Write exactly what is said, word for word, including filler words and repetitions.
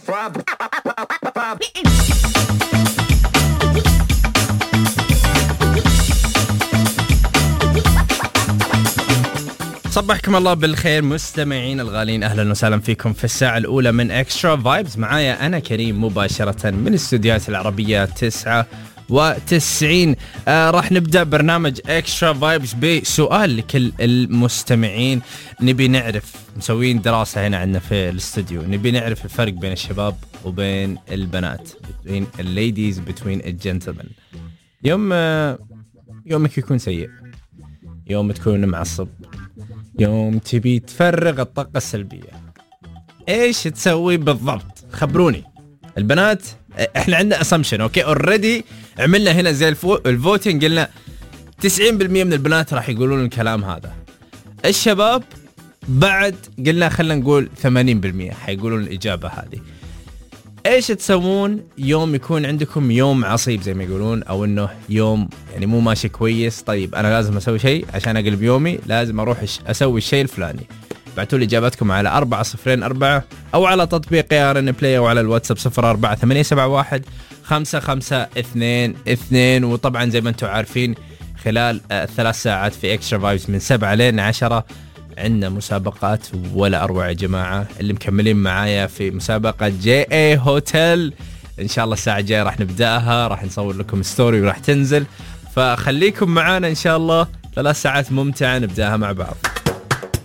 صبحكم الله بالخير مستمعين الغالين، أهلا وسهلا فيكم في الساعة الأولى من إكسترا فايبز. معايا أنا كريم مباشرة من الاستوديوهات العربية تسعة وتسعين. آه راح نبدأ برنامج إكسترا فايبز بسؤال لكل المستمعين. نبي نعرف، مسوين دراسة هنا عندنا في الاستوديو، نبي نعرف الفرق بين الشباب وبين البنات، بين الليديز بين الجنتلمن. يوم آه يومك يكون سيء، يوم تكون معصب، يوم تبي تفرغ الطاقة السلبية، ايش تسوي بالضبط؟ خبروني. البنات احنا عندنا اسامبشن، اوكي اوريدي عملنا هنا زي الفو... الفوتين، قلنا تسعين بالمية من البنات راح يقولون الكلام هذا. الشباب بعد قلنا خلنا نقول ثمانين بالمية حيقولون الإجابة هذه. ايش تسوون يوم يكون عندكم يوم عصيب زي ما يقولون، او انه يوم يعني مو ماشي كويس؟ طيب انا لازم اسوي شيء عشان اقلب يومي، لازم اروح اسوي الشيء الفلاني. بعتوا لي اجاباتكم على أربعة صفرين أربعة او على تطبيق آر إن بلاي او على الواتساب صفر أربعة ثمانية سبعة واحد خمسة خمسة اثنين اثنين. وطبعا زي ما انتم عارفين خلال الثلاث ساعات في اكسترا فايبز من سبعة لين عشرة عندنا مسابقات ولا أروع يا جماعة. اللي مكملين معايا في مسابقة جي اي هوتيل إن شاء الله الساعة الجاية راح نبدأها، راح نصور لكم ستوري وراح تنزل، فخليكم معانا إن شاء الله. ثلاث ساعات ممتعة نبدأها مع بعض.